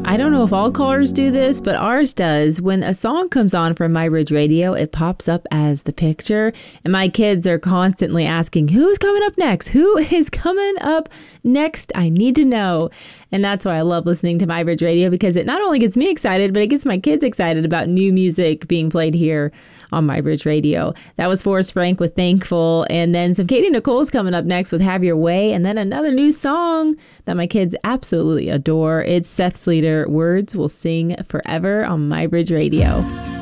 I don't know if all callers do this, but ours does. When a song comes on from MyBridge Radio, it pops up as the picture. And my kids are constantly asking, who's coming up next? Who is coming up next? I need to know. And that's why I love listening to MyBridge Radio, because it not only gets me excited, but it gets my kids excited about new music being played here on MyBridge Radio. That was Forrest Frank with Thankful. And then some Katie Nicole's coming up next with Have Your Way. And then another new song that my kids absolutely adore. It's Seth Sleater, Words Will Sing Forever on MyBridge Radio.